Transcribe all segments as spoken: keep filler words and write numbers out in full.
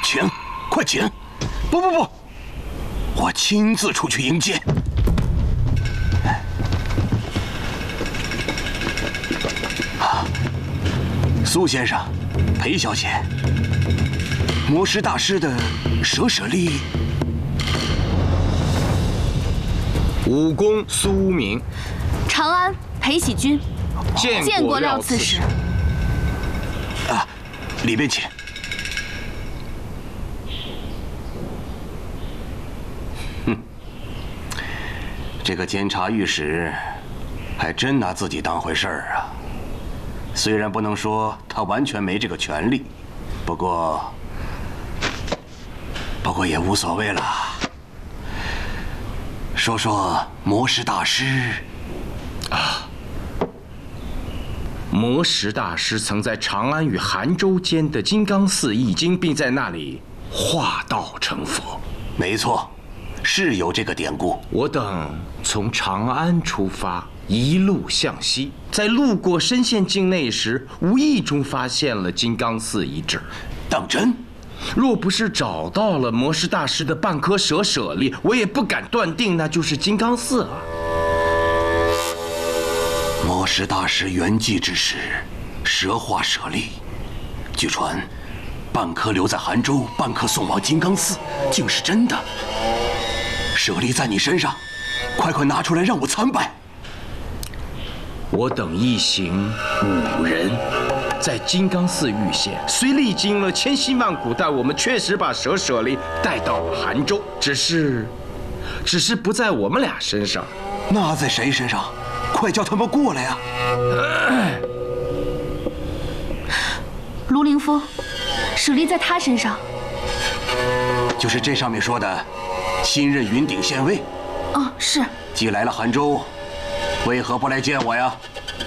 请，快请！不不不，我亲自出去迎接。啊，苏先生，裴小姐，魔石大师的舍舍利。 武功苏明， 长安裴喜君， 见过廖刺史。 啊，里边请。哼，这个监察御史还真拿自己当回事儿啊。虽然不能说他完全没这个权利，不过，不过也无所谓了。 说说魔石大师啊，魔石大师曾在长安与韩州间的金刚寺译经，并在那里化道成佛。 没错，是有这个典故。 我等从长安出发，一路向西，在路过深县境内时，无意中发现了金刚寺遗址。 当真？ 若不是找到了魔石大师的半颗舍舍利，我也不敢断定那就是金刚寺啊。 魔石大师圆寂之时，舍化舍利，据传，半颗留在杭州，半颗送往金刚寺，竟是真的。舍利在你身上，快快拿出来让我参拜。 我等一行五人。 在金刚寺遇险，虽历经了千辛万苦，但我们确实把舍舍利带到了杭州，只是，只是不在我们俩身上。 那在谁身上？快叫他们过来呀！ 卢凌风，舍利在他身上。 就是这上面说的，新任云顶县尉。 哦，是。 既来了杭州，为何不来见我呀？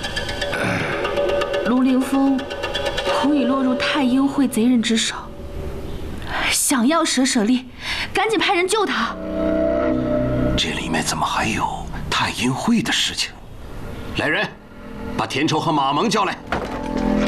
卢凌风恐已落入太阴会贼人之手，想要舍舍利，赶紧派人救他。 这里面怎么还有太阴会的事情？来人，把田畴和马蒙叫来。